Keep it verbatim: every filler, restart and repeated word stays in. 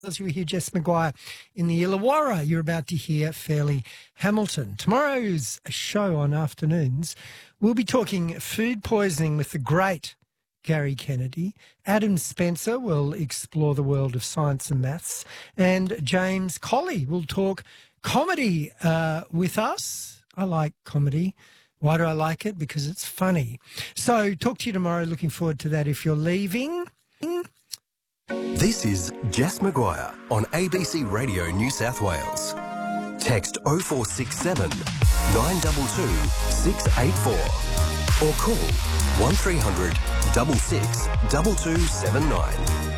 As you hear Jess Maguire in the Illawarra, you're about to hear Fairleigh Hamilton. Tomorrow's show on afternoons, we'll be talking food poisoning with the great Gary Kennedy. Adam Spencer will explore the world of science and maths. And James Colley will talk comedy uh, with us. I like comedy. Why do I like it? Because it's funny. So talk to you tomorrow. Looking forward to that. If you're leaving... This is Jess Maguire on A B C Radio New South Wales. Text oh four six seven, nine two two, six eight four or call one three hundred, six six, two two seven nine.